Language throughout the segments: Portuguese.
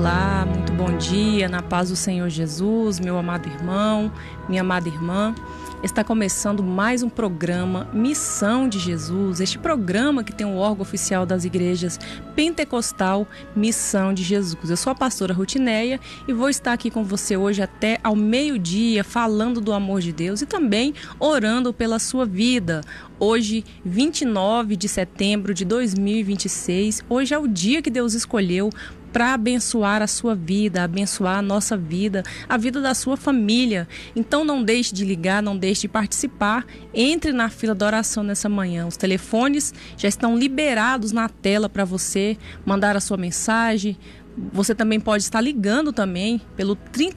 Olá, muito bom dia, na paz do Senhor Jesus, meu amado irmão, minha amada irmã. Está começando mais um programa Missão de Jesus, este programa que tem o órgão oficial das igrejas Pentecostal Missão de Jesus. Eu sou a pastora Rutineia e vou estar aqui com você hoje até ao meio-dia falando do amor de Deus e também orando pela sua vida. Hoje, 29 de setembro de 2026, hoje é o dia que Deus escolheu para abençoar a sua vida, abençoar a nossa vida, a vida da sua família. Então não deixe de ligar, não deixe de participar. Entre na fila da oração nessa manhã. Os telefones já estão liberados na tela para você mandar a sua mensagem. Você também pode estar ligando também pelo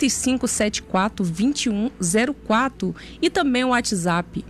3574-2104 e também o WhatsApp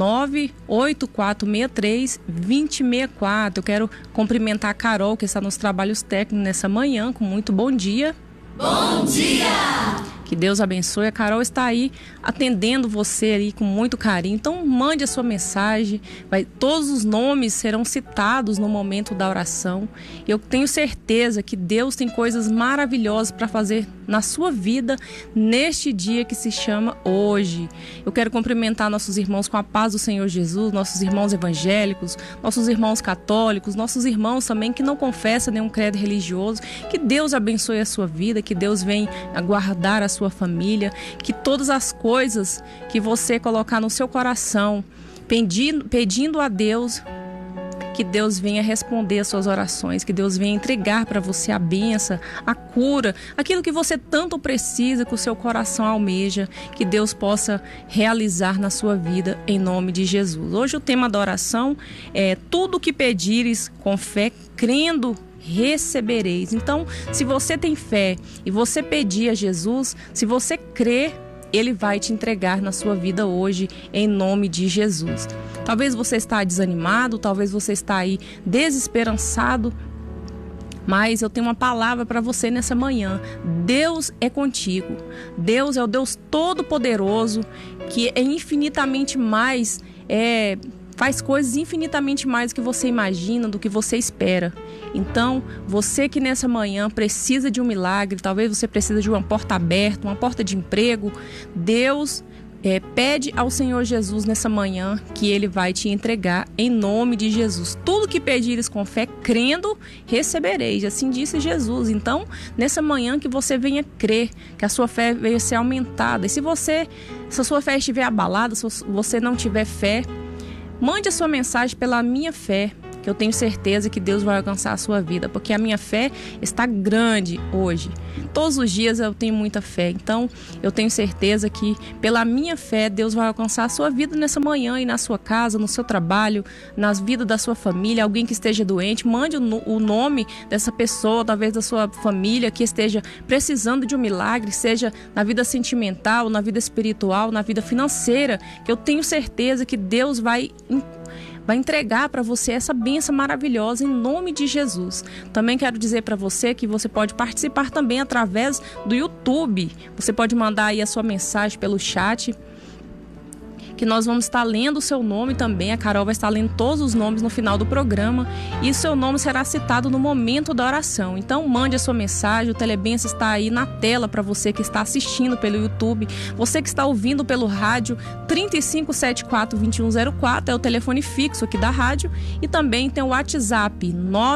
98463-2064. Eu quero cumprimentar a Carol, que está nos trabalhos técnicos nessa manhã, com muito bom dia. Bom dia! Que Deus abençoe. A Carol está aí atendendo você aí com muito carinho. Então mande a sua mensagem. Todos os nomes serão citados no momento da oração. Eu tenho certeza que Deus tem coisas maravilhosas para fazer na sua vida neste dia que se chama hoje. Eu quero cumprimentar nossos irmãos com a paz do Senhor Jesus, nossos irmãos evangélicos, nossos irmãos católicos, nossos irmãos também que não confessam nenhum credo religioso. Que Deus abençoe a sua vida, que Deus venha guardar a sua família, que todas as coisas que você colocar no seu coração, pedindo a Deus, que Deus venha responder as suas orações, que Deus venha entregar para você a bênção, a cura, aquilo que você tanto precisa, que o seu coração almeja, que Deus possa realizar na sua vida, em nome de Jesus. Hoje o tema da oração é tudo que pedires com fé, crendo, recebereis. Então, se você tem fé e você pedir a Jesus, se você crer, Ele vai te entregar na sua vida hoje, em nome de Jesus. Talvez você está desanimado, talvez você está aí desesperançado, mas eu tenho uma palavra para você nessa manhã. Deus é contigo. Deus é o Deus Todo-Poderoso, que é infinitamente mais, faz coisas infinitamente mais do que você imagina, do que você espera. Então, você que nessa manhã precisa de um milagre, talvez você precisa de uma porta aberta, uma porta de emprego, Deus pede ao Senhor Jesus nessa manhã que Ele vai te entregar em nome de Jesus. Tudo que pedires com fé, crendo, recebereis. Assim disse Jesus. Então, nessa manhã que você venha crer, que a sua fé venha ser aumentada. E se a sua fé estiver abalada, se você não tiver fé, mande a sua mensagem pela minha fé, que eu tenho certeza que Deus vai alcançar a sua vida, porque a minha fé está grande hoje. Todos os dias eu tenho muita fé, então eu tenho certeza que pela minha fé Deus vai alcançar a sua vida nessa manhã e na sua casa, no seu trabalho, nas vidas da sua família. Alguém que esteja doente, mande o nome dessa pessoa, talvez da sua família, que esteja precisando de um milagre, seja na vida sentimental, na vida espiritual, na vida financeira, que eu tenho certeza que Deus vai entregar para você essa bênção maravilhosa em nome de Jesus. Também quero dizer para você que você pode participar também através do YouTube. Você pode mandar aí a sua mensagem pelo chat, que nós vamos estar lendo o seu nome também. A Carol vai estar lendo todos os nomes no final do programa e o seu nome será citado no momento da oração. Então mande a sua mensagem, o Telebenção está aí na tela para você que está assistindo pelo YouTube. Você que está ouvindo pelo rádio, 3574-2104 é o telefone fixo aqui da rádio, e também tem o WhatsApp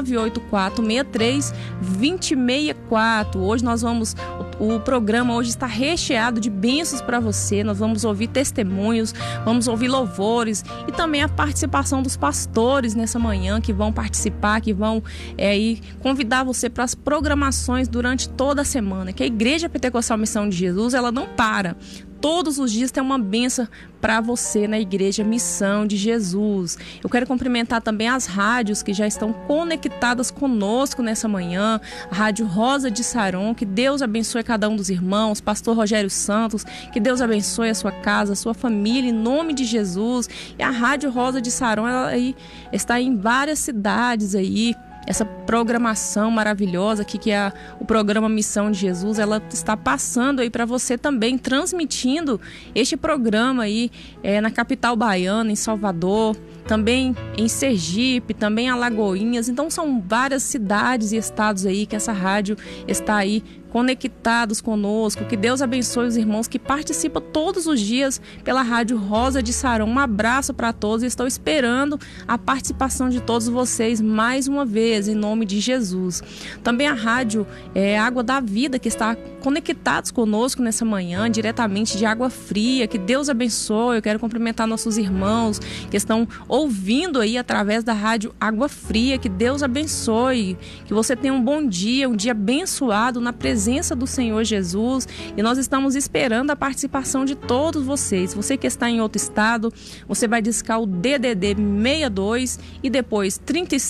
98463-2064. Hoje o programa hoje está recheado de bênçãos para você. Nós vamos ouvir testemunhos, vamos ouvir louvores e também a participação dos pastores nessa manhã, que vão participar, que vão convidar você para as programações durante toda a semana. Que a Igreja Pentecostal Missão de Jesus, ela não para. Todos os dias tem uma bênção para você na Igreja Missão de Jesus. Eu quero cumprimentar também as rádios que já estão conectadas conosco nessa manhã. A Rádio Rosa de Saron, que Deus abençoe cada um dos irmãos. Pastor Rogério Santos, que Deus abençoe a sua casa, a sua família, em nome de Jesus. E a Rádio Rosa de Saron, ela aí está em várias cidades aí. Essa programação maravilhosa aqui, que é o programa Missão de Jesus, ela está passando aí para você também, transmitindo este programa aí na capital baiana, em Salvador, também em Sergipe, também em Alagoinhas. Então são várias cidades e estados aí que essa rádio está aí conectados conosco. Que Deus abençoe os irmãos que participam todos os dias pela Rádio Rosa de Saron. Um abraço para todos e estou esperando a participação de todos vocês mais uma vez, em nome de Jesus. Também a Rádio Água da Vida, que está conectados conosco nessa manhã, diretamente de Água Fria. Que Deus abençoe. Eu quero cumprimentar nossos irmãos que estão ouvindo aí através da Rádio Água Fria. Que Deus abençoe. Que você tenha um bom dia, um dia abençoado na presença do Senhor Jesus, e nós estamos esperando a participação de todos vocês. Você que está em outro estado, você vai discar o DDD 62 e depois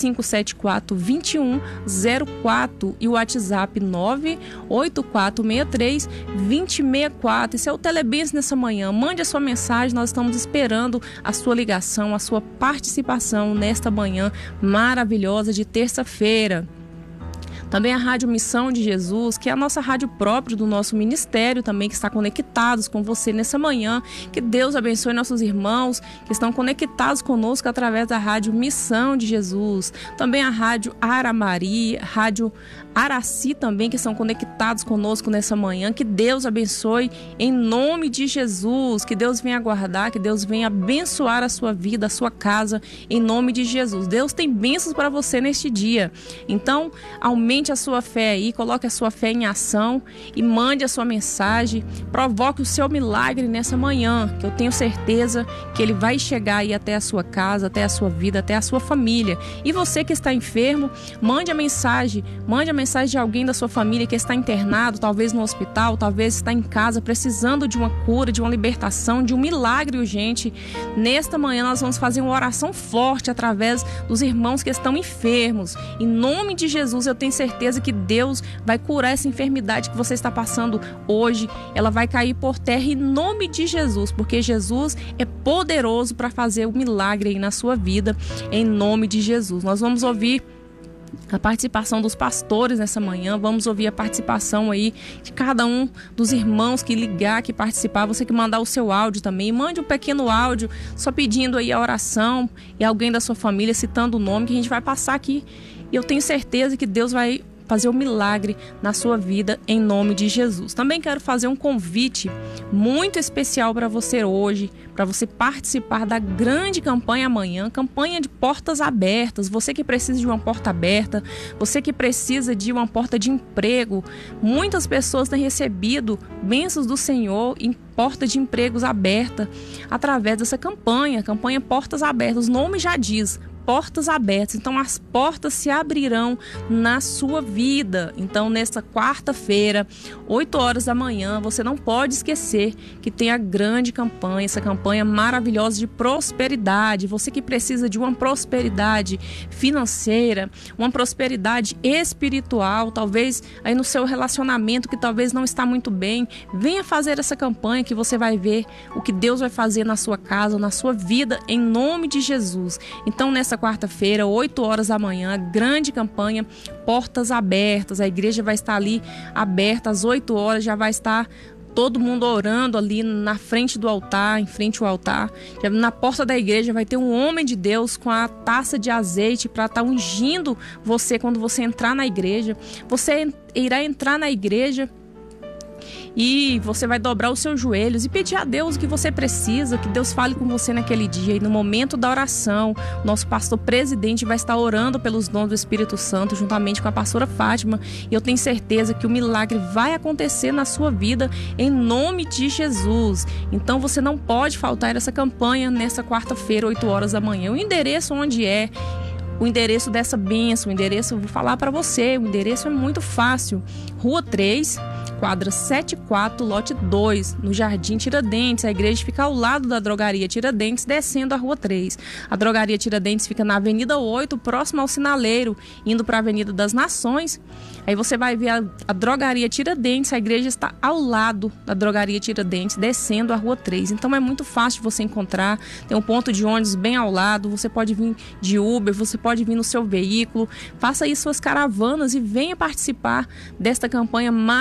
3574-2104 e o WhatsApp 98463-2064. Esse é o Telebens nessa manhã. Mande a sua mensagem, nós estamos esperando a sua ligação, a sua participação nesta manhã maravilhosa de terça-feira. Também a Rádio Missão de Jesus, que é a nossa rádio própria do nosso ministério também, que está conectados com você nessa manhã. Que Deus abençoe nossos irmãos que estão conectados conosco através da Rádio Missão de Jesus. Também a Rádio Aramari, Rádio Araci também, que estão conectados conosco nessa manhã. Que Deus abençoe em nome de Jesus. Que Deus venha guardar, que Deus venha abençoar a sua vida, a sua casa, em nome de Jesus. Deus tem bênçãos para você neste dia. Então, aumente a sua fé aí, coloque a sua fé em ação e mande a sua mensagem, provoque o seu milagre nessa manhã, que eu tenho certeza que ele vai chegar aí até a sua casa, até a sua vida, até a sua família. E você que está enfermo, mande a mensagem de alguém da sua família que está internado, talvez no hospital, talvez está em casa precisando de uma cura, de uma libertação, de um milagre urgente. Nesta manhã nós vamos fazer uma oração forte através dos irmãos que estão enfermos. Em nome de Jesus, eu tenho certeza que Deus vai curar essa enfermidade que você está passando hoje. Ela vai cair por terra em nome de Jesus, porque Jesus é poderoso para fazer o milagre aí na sua vida, em nome de Jesus. Nós vamos ouvir a participação dos pastores nessa manhã, vamos ouvir a participação aí de cada um dos irmãos que ligar, que participar. Você que mandar o seu áudio também, mande um pequeno áudio só pedindo aí a oração e alguém da sua família citando o nome que a gente vai passar aqui. E eu tenho certeza que Deus vai fazer um milagre na sua vida em nome de Jesus. Também quero fazer um convite muito especial para você hoje, para você participar da grande campanha amanhã, campanha de portas abertas. Você que precisa de uma porta aberta, você que precisa de uma porta de emprego. Muitas pessoas têm recebido bênçãos do Senhor em porta de empregos aberta através dessa campanha Portas Abertas. O nome já diz, portas abertas. Então as portas se abrirão na sua vida. Então nesta quarta-feira, 8 horas da manhã, você não pode esquecer que tem a grande campanha, essa campanha maravilhosa de prosperidade. Você que precisa de uma prosperidade financeira, uma prosperidade espiritual, talvez aí no seu relacionamento que talvez não está muito bem, venha fazer essa campanha que você vai ver o que Deus vai fazer na sua casa, na sua vida, em nome de Jesus. Então nessa quarta-feira, 8 horas da manhã, a grande campanha Portas Abertas. A igreja vai estar ali aberta às 8 horas, já vai estar todo mundo orando ali na frente do altar, em frente ao altar. Já na porta da igreja vai ter um homem de Deus com a taça de azeite para estar ungindo você quando você entrar na igreja. Você irá entrar na igreja e você vai dobrar os seus joelhos e pedir a Deus o que você precisa, que Deus fale com você naquele dia. E no momento da oração, nosso pastor presidente vai estar orando pelos dons do Espírito Santo, juntamente com a pastora Fátima. E eu tenho certeza que o milagre vai acontecer na sua vida, em nome de Jesus. Então você não pode faltar essa campanha nessa quarta-feira, 8 horas da manhã. O endereço onde é, o endereço dessa bênção, o endereço, eu vou falar para você, o endereço é muito fácil. Rua 3, quadra 74, lote 2, no Jardim Tiradentes. A igreja fica ao lado da Drogaria Tiradentes, descendo a Rua 3. A Drogaria Tiradentes fica na Avenida 8, próximo ao Sinaleiro, indo para a Avenida das Nações. Aí você vai ver a Drogaria Tiradentes, a igreja está ao lado da Drogaria Tiradentes, descendo a Rua 3. Então é muito fácil de você encontrar, tem um ponto de ônibus bem ao lado, você pode vir de Uber, você pode vir no seu veículo, faça aí suas caravanas e venha participar desta campanha maravilhosa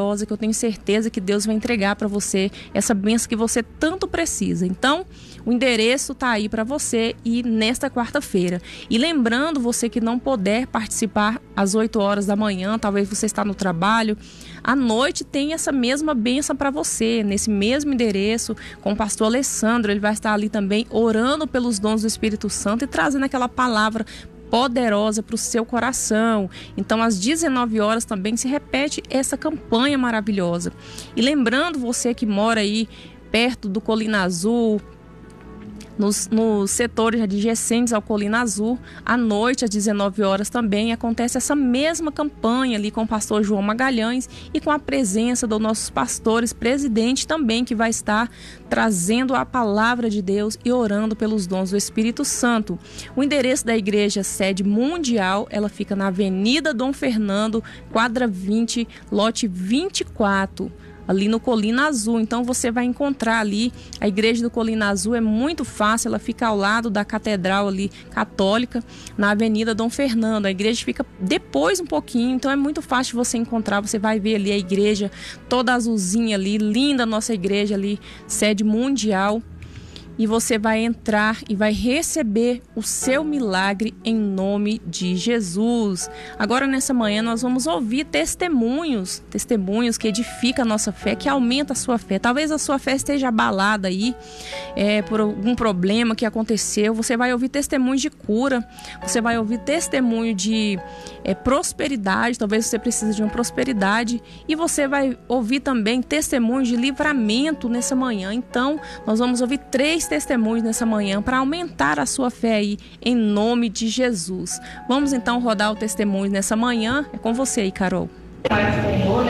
poderosa que eu tenho certeza que Deus vai entregar para você, essa bênção que você tanto precisa. Então, o endereço está aí para você e nesta quarta-feira. E lembrando, você que não puder participar às 8 horas da manhã, talvez você está no trabalho, à noite tem essa mesma bênção para você, nesse mesmo endereço, com o pastor Alessandro. Ele vai estar ali também orando pelos dons do Espírito Santo e trazendo aquela palavra poderosa para o seu coração. Então, às 19 horas também se repete essa campanha maravilhosa. E lembrando, você que mora aí perto do Colina Azul, nos setores adjacentes ao Colina Azul, à noite, às 19 horas também, acontece essa mesma campanha ali com o pastor João Magalhães e com a presença dos nossos pastores, presidente também, que vai estar trazendo a palavra de Deus e orando pelos dons do Espírito Santo. O endereço da igreja sede mundial, ela fica na Avenida Dom Fernando, quadra 20, lote 24. Ali no Colina Azul. Então você vai encontrar ali a igreja do Colina Azul, é muito fácil, ela fica ao lado da catedral ali católica, na Avenida Dom Fernando. A igreja fica depois um pouquinho, então é muito fácil você encontrar. Você vai ver ali a igreja toda azulzinha ali, linda a nossa igreja ali, sede mundial. E você vai entrar e vai receber o seu milagre em nome de Jesus. Agora, nessa manhã, nós vamos ouvir testemunhos que edificam a nossa fé, que aumenta a sua fé. Talvez a sua fé esteja abalada aí por algum problema que aconteceu. Você vai ouvir testemunhos de cura, você vai ouvir testemunho de prosperidade. Talvez você precise de uma prosperidade. E você vai ouvir também testemunhos de livramento nessa manhã. Então, nós vamos ouvir 3 testemunhos nessa manhã para aumentar a sua fé aí, em nome de Jesus. Vamos então rodar o testemunho nessa manhã. É com você aí, Carol. Senhor,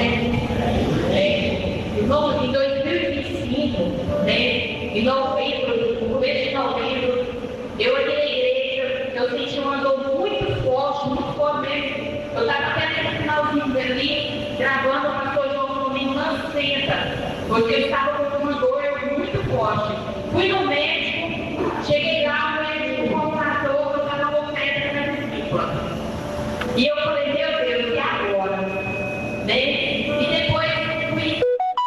em 2025, em novembro, no começo de novembro, eu olhei a igreja, eu senti uma dor muito forte mesmo. Eu estava até nesse finalzinho ali, gravando a pastor João domingo na sexta, porque eu estava com uma dor muito forte. Fui no médico, cheguei lá, o médico constatou que eu estava com pedra na vesícula. E eu falei, meu Deus, e agora? E depois fui.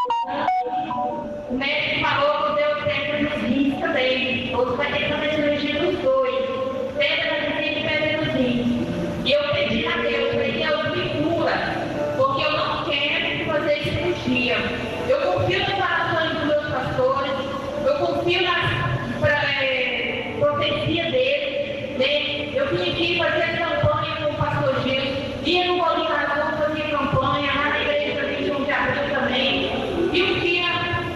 O médico falou que eu dei pedra nos rins também. Ou vai ter que fazer cirurgia dos dois. Pedra na vesícula e pedra nos rins. E eu pedi a Deus, falei, Deus, me cura, porque eu não quero fazer cirurgia. Eu confio nas orações dos meus pastores. Eu confio na profecia dele, Eu vim aqui fazer campanha com o pastor Gil, ia no Colina Azul fazer campanha, lá na igreja 21 de abril também. E um dia,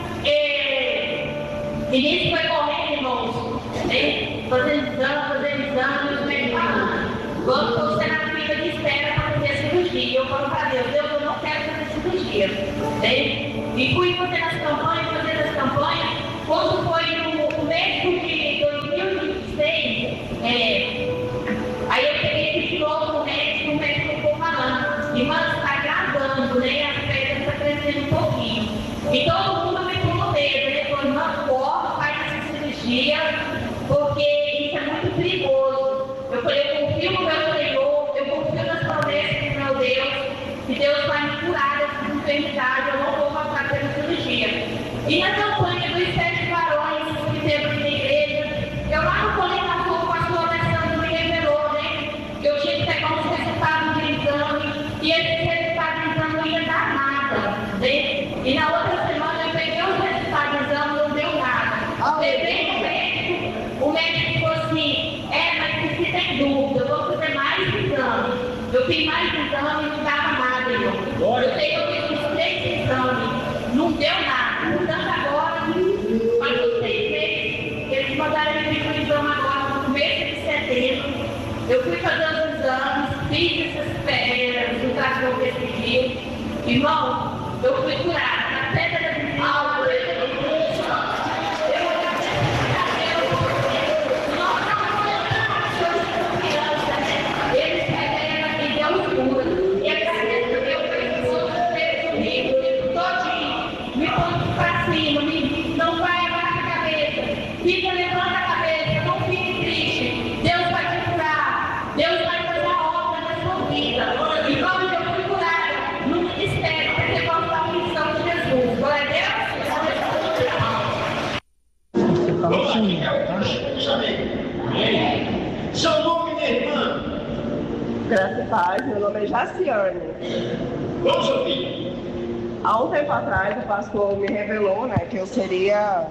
nisso foi correndo, irmãos, fazendo exame, os médicos falando, vamos você na fila de espera para fazer a cirurgia. Eu falo para Deus, eu não quero fazer cirurgia. E fui fazer as campanhas, quando foi no mês de 2026, aí eu peguei de novo no médico, o médico ficou falando, irmã, está gravando, as pedras estão crescendo um pouquinho. E todo mundo me promoveu, ele falou, não pode fazer essa cirurgia, porque isso é muito perigoso. Eu falei, eu confio no meu Senhor, eu confio nas promessas do meu Deus, que Deus vai me curar dessa enfermidade, eu não vou passar pela cirurgia. E na campanha dos 7 varões que teve aqui na igreja, eu lá no Colina Azul, o pastor Alessandro me revelou, que eu tinha que pegar uns resultados de exame, e esses resultados de exame não ia dar nada, E na outra semana eu peguei os resultados de exame, não deu nada. Levei no médico, o médico falou assim, mas se tem dúvida, eu vou fazer mais exames. Eu fiz mais exames e não dava nada, irmão. Eu sei que eu fiz uns 3 exames, não deu nada. Portanto, agora, faz uns 6 meses, eles mandaram eu vir para o exame agora, no começo de setembro. Eu fui fazer os exames, fiz essas pedras, o trator que ele pediu. Irmão, eu fui curada. Na pedra da visão, eles revelam e deu cura. E agradeço a Deus por todos os seres comigo, todinho, me põe para cima, não vai abaixar a cabeça, levanta a cabeça, não fique triste. Deus vai te curar, Deus vai fazer a obra na sua vida. E como eu fui curada no ministério, porque eu estava Jaciane. Vamos ouvir. Há um tempo atrás, o pastor me revelou, né, que eu seria...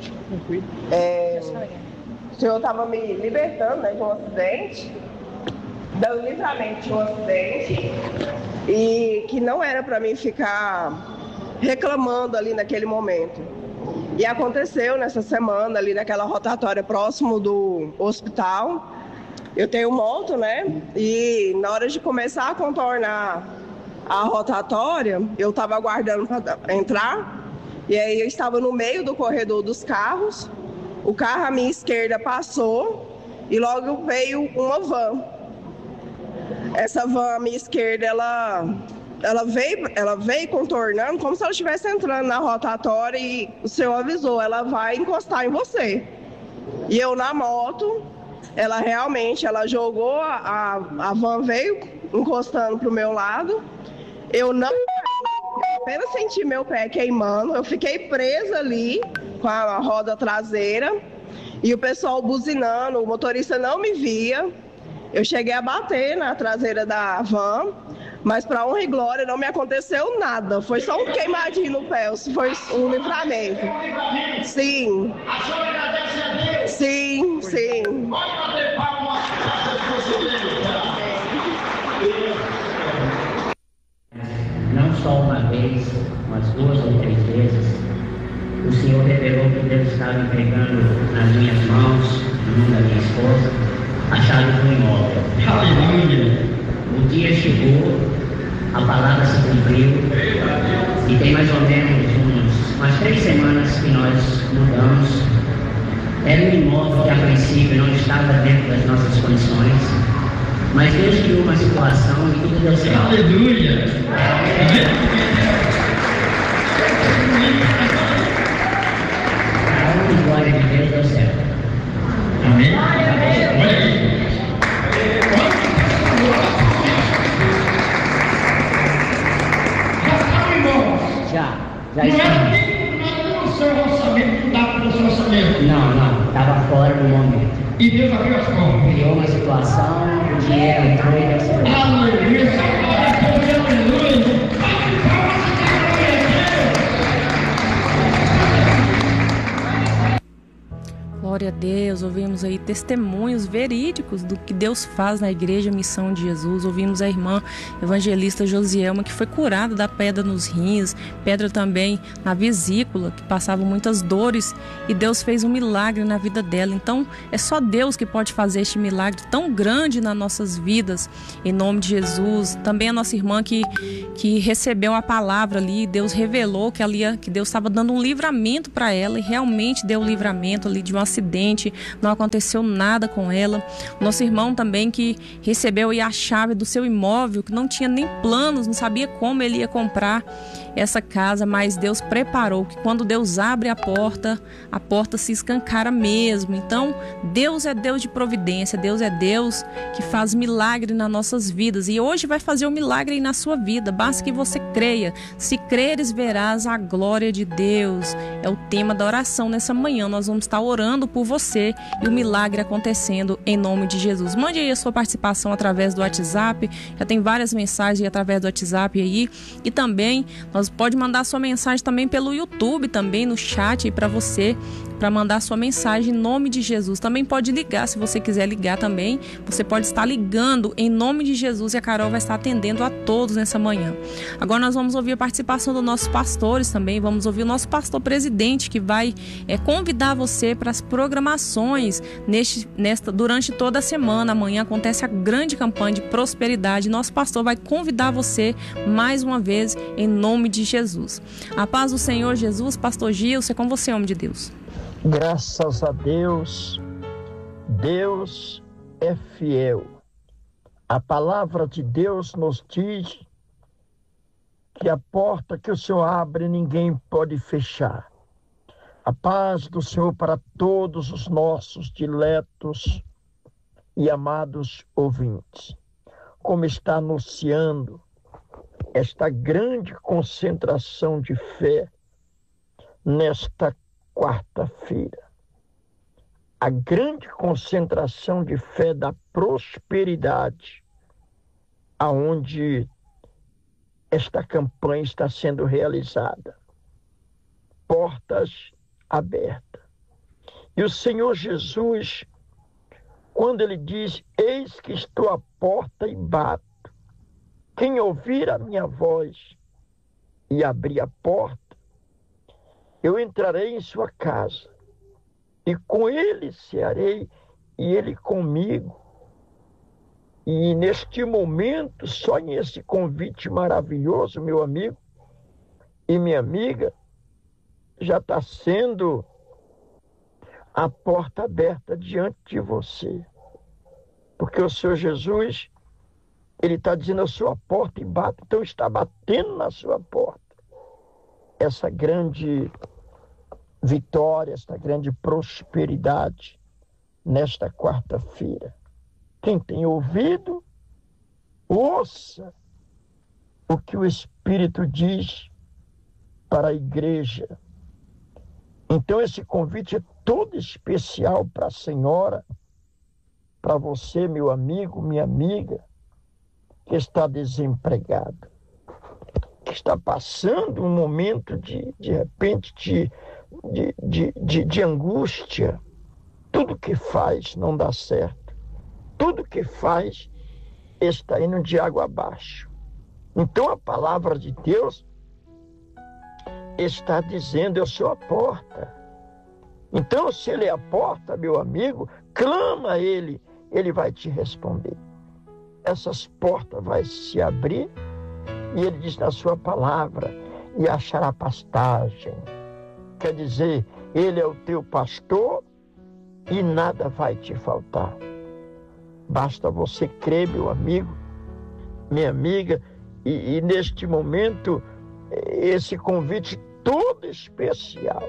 o Senhor estava me libertando, né, de um acidente, dando livramento de um acidente, e que não era para mim ficar reclamando ali naquele momento. E aconteceu nessa semana, ali naquela rotatória próximo do hospital. Eu tenho moto, né? E na hora de começar a contornar a rotatória, eu estava aguardando para entrar. E aí eu estava no meio do corredor dos carros. O carro à minha esquerda passou e logo veio uma van. Essa van à minha esquerda, ela veio contornando como se ela estivesse entrando na rotatória e o senhor avisou, ela vai encostar em você. E eu na moto, ela jogou, a van veio encostando para o meu lado. Eu apenas senti meu pé queimando, eu fiquei presa ali com a roda traseira e o pessoal buzinando, o motorista não me via. Eu cheguei a bater na traseira da van, mas para honra e glória não me aconteceu nada. Foi só um queimadinho no pé, foi um livramento. Sim. A senhora agradece a Deus? Sim, sim. Pode bater palmas para Não só uma vez, mas 2 ou 3 vezes, o Senhor revelou que Deus estava entregando nas minhas mãos, na mão da minha esposa, a chave do imóvel. Aleluia! O dia chegou, a palavra se cumpriu, e tem mais ou menos umas 3 semanas que nós mudamos. Era um imóvel que a princípio não estava dentro das nossas condições, mas Deus criou uma situação e tudo deu certo. Aleluia! A honra e glória de Deus deu certo. Amém? Olha aí. Já Não está. era nem o seu orçamento, não dava para o seu orçamento. Não, estava fora do momento. E Deus abriu as portas. Criou uma situação, o dinheiro entrou e deu certo. Aleluia! Aleluia! Glória a Deus, ouvimos aí testemunhos verídicos do que Deus faz na Igreja Missão de Jesus. Ouvimos a irmã evangelista Josielma, que foi curada da pedra nos rins, pedra também na vesícula, que passava muitas dores, e Deus fez um milagre na vida dela. Então é só Deus que pode fazer este milagre tão grande nas nossas vidas, em nome de Jesus. Também a nossa irmã que recebeu a palavra ali, Deus revelou que Deus estava dando um livramento para ela, e realmente deu um livramento ali de um acidente, não aconteceu nada com ela. Nosso irmão também, que recebeu aí a chave do seu imóvel, que não tinha nem planos, não sabia como ele ia comprar essa casa, mas Deus preparou, que quando Deus abre a porta se escancara mesmo. Então Deus é Deus de providência, Deus é Deus que faz milagre nas nossas vidas, e hoje vai fazer um milagre aí na sua vida. Basta que você creia. Se creres, verás a glória de Deus. É o tema da oração nessa manhã. Nós vamos estar orando por você e o milagre acontecendo em nome de Jesus. Mande aí a sua participação através do WhatsApp. Já tem várias mensagens através do WhatsApp aí, e também nós pode mandar sua mensagem também pelo YouTube, também no chat aí para você, para mandar sua mensagem em nome de Jesus. Também pode ligar, se você quiser ligar também, você pode estar ligando em nome de Jesus, e a Carol vai estar atendendo a todos nessa manhã. Agora nós vamos ouvir a participação dos nossos pastores também. Vamos ouvir o nosso pastor presidente, que vai convidar você para as programações durante toda a semana. Amanhã acontece a grande campanha de prosperidade. Nosso pastor vai convidar você mais uma vez em nome de Jesus. A paz do Senhor Jesus. Pastor Gilson, é com você, homem de Deus. Graças a Deus, Deus é fiel. A palavra de Deus nos diz que a porta que o Senhor abre, ninguém pode fechar. A paz do Senhor para todos os nossos diletos e amados ouvintes. Como está anunciando esta grande concentração de fé nesta quarta-feira. A grande concentração de fé da prosperidade aonde esta campanha está sendo realizada. Portas abertas. E o Senhor Jesus, quando ele diz, eis que estou à porta e bato, quem ouvir a minha voz e abrir a porta, eu entrarei em sua casa, e com ele cearei, e ele comigo. E neste momento, só nesse convite maravilhoso, meu amigo e minha amiga, já está sendo a porta aberta diante de você. Porque o Senhor Jesus, ele está dizendo, eu sou a porta e bato, então está batendo na sua porta. Essa grande vitória, esta grande prosperidade nesta quarta-feira. Quem tem ouvido, ouça o que o Espírito diz para a igreja. Então esse convite é todo especial para a senhora, para você, meu amigo, minha amiga, que está desempregado, que está passando um momento de repente, de angústia. Tudo que faz não dá certo. Tudo que faz está indo de água abaixo. Então a palavra de Deus está dizendo, eu sou a porta. Então, se ele é a porta, meu amigo, clama a ele, ele vai te responder. Essas portas vão se abrir, e ele diz na sua palavra, e achará pastagem. Quer dizer, ele é o teu pastor, e nada vai te faltar. Basta você crer, meu amigo, minha amiga, e neste momento, esse convite todo especial,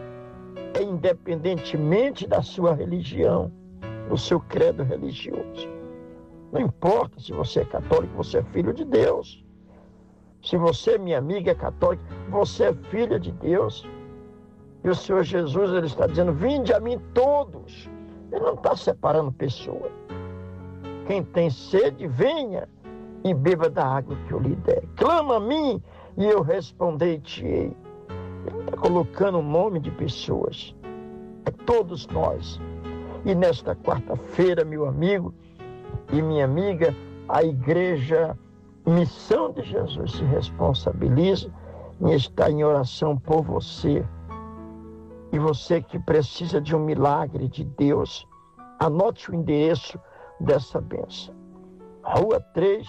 independentemente da sua religião, do seu credo religioso. Não importa se você é católico, você é filho de Deus. Se você, minha amiga, é católica, você é filha de Deus. E o Senhor Jesus, ele está dizendo, vinde a mim todos. Ele não está separando pessoas. Quem tem sede, venha e beba da água que eu lhe der. Clama a mim e eu responder-te-ei. Ele está colocando o nome de pessoas. É todos nós. E nesta quarta-feira, meu amigo e minha amiga, a Igreja Missão de Jesus se responsabiliza em estar em oração por você. E você que precisa de um milagre de Deus, anote o endereço dessa bênção. Rua 3,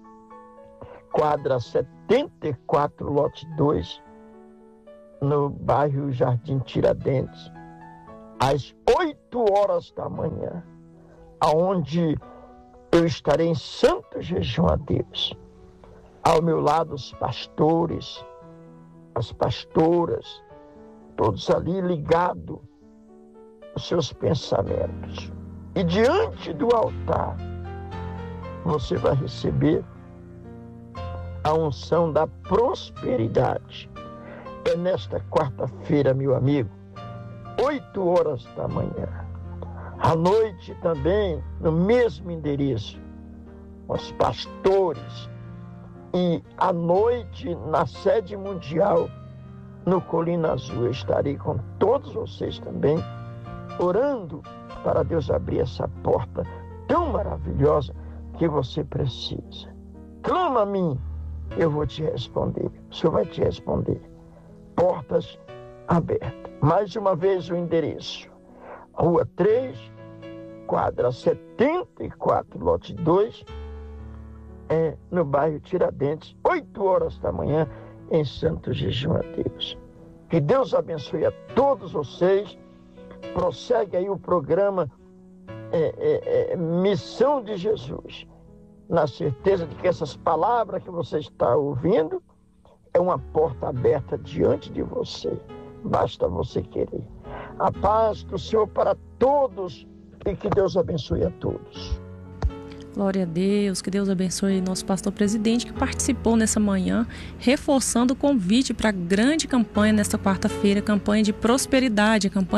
quadra 74, lote 2, no bairro Jardim Tiradentes, às 8 horas da manhã, aonde eu estarei em santo jejum a Deus. Ao meu lado os pastores, as pastoras, todos ali ligados aos seus pensamentos. E diante do altar, você vai receber a unção da prosperidade. É nesta quarta-feira, meu amigo, 8 horas da manhã. À noite também, no mesmo endereço, os pastores. E à noite, na sede mundial, no Colina Azul, eu estarei com todos vocês também, orando para Deus abrir essa porta tão maravilhosa que você precisa. Clama a mim, eu vou te responder. O Senhor vai te responder. Portas abertas. Mais uma vez o endereço. Rua 3, quadra 74, lote 2, no bairro Tiradentes, 8 horas da manhã, em santo jejum a Deus. Que Deus abençoe a todos vocês. Prossegue aí o programa Missão de Jesus, na certeza de que essas palavras que você está ouvindo é uma porta aberta diante de você. Basta você querer. A paz do Senhor para todos e que Deus abençoe a todos. Glória a Deus, que Deus abençoe nosso pastor presidente que participou nessa manhã, reforçando o convite para a grande campanha nesta quarta-feira, campanha de prosperidade, a campanha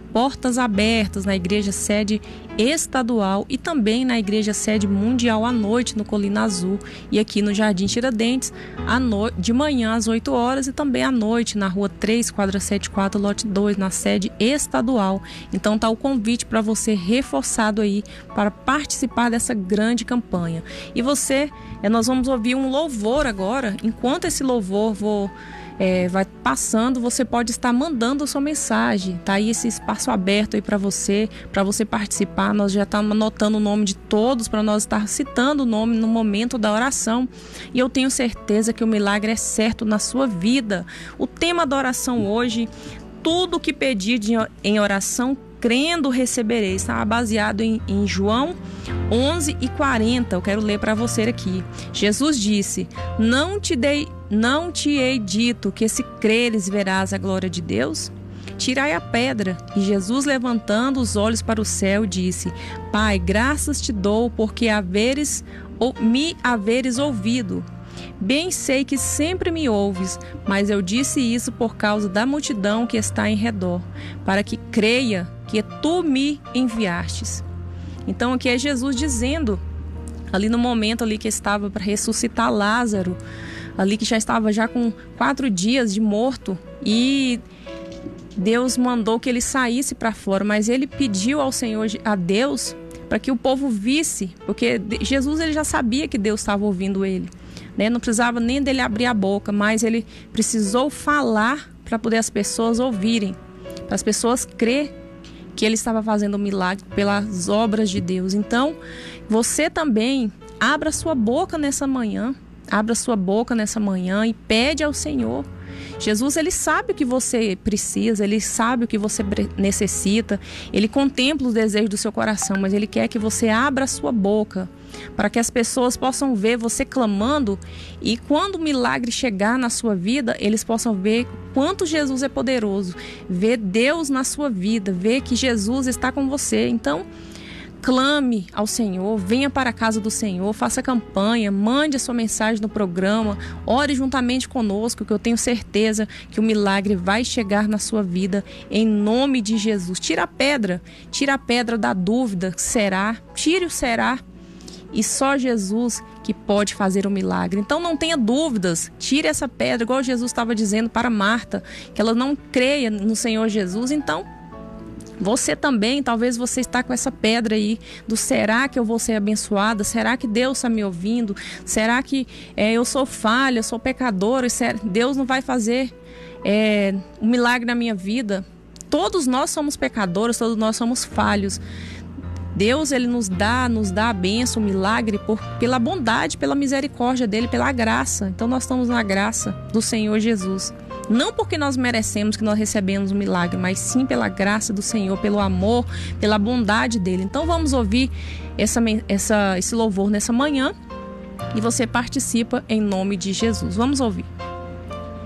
portas abertas na igreja sede estadual e também na igreja sede mundial à noite no Colina Azul e aqui no Jardim Tiradentes de manhã às 8 horas e também à noite na Rua 3, quadra 74, lote 2, na sede estadual. Então tá o convite para você reforçado aí para participar dessa grande campanha. E você, nós vamos ouvir um louvor agora. Enquanto esse louvor vai passando, você pode estar mandando a sua mensagem. Tá aí esse espaço aberto aí para você participar. Nós já estamos anotando o nome de todos para nós estar citando o nome no momento da oração. E eu tenho certeza que o milagre é certo na sua vida. O tema da oração hoje: tudo que pedir em oração, crendo recebereis. Está baseado em João 11:40. Eu quero ler para você aqui. Jesus disse: Não te hei dito que se creres verás a glória de Deus? Tirai a pedra. E Jesus, levantando os olhos para o céu, disse: Pai, graças te dou porque me haveres ouvido. Bem sei que sempre me ouves, mas eu disse isso por causa da multidão que está em redor, para que creia que tu me enviastes. Então aqui é Jesus dizendo, ali no momento ali que estava para ressuscitar Lázaro, ali que já estava com 4 dias de morto, e Deus mandou que ele saísse para fora, mas ele pediu ao Senhor, a Deus, para que o povo visse, porque Jesus ele já sabia que Deus estava ouvindo ele, né? Não precisava nem dele abrir a boca, mas ele precisou falar para poder as pessoas ouvirem, para as pessoas crer que ele estava fazendo um milagre pelas obras de Deus. Então, você também abra sua boca nessa manhã, e pede ao Senhor. Jesus, ele sabe o que você precisa, ele sabe o que você necessita, ele contempla os desejos do seu coração, mas ele quer que você abra a sua boca para que as pessoas possam ver você clamando, e quando o milagre chegar na sua vida, eles possam ver quanto Jesus é poderoso, ver Deus na sua vida, ver que Jesus está com você. Então, clame ao Senhor, venha para a casa do Senhor, faça campanha, mande a sua mensagem no programa, ore juntamente conosco, que eu tenho certeza que o milagre vai chegar na sua vida, em nome de Jesus. Tira a pedra da dúvida, tire o será, e só Jesus que pode fazer o milagre. Então não tenha dúvidas, tire essa pedra, igual Jesus estava dizendo para Marta, que ela não creia no Senhor Jesus. Então você também, talvez você está com essa pedra aí do será que eu vou ser abençoada? Será que Deus está me ouvindo? Será que eu sou falha, eu sou pecadora? Deus não vai fazer um milagre na minha vida? Todos nós somos pecadores, todos nós somos falhos. Deus, ele nos dá a bênção, o milagre pela bondade, pela misericórdia dele, pela graça. Então nós estamos na graça do Senhor Jesus. Não porque nós merecemos que nós recebemos um milagre, mas sim pela graça do Senhor, pelo amor, pela bondade dele. Então vamos ouvir esse louvor nessa manhã e você participa em nome de Jesus. Vamos ouvir.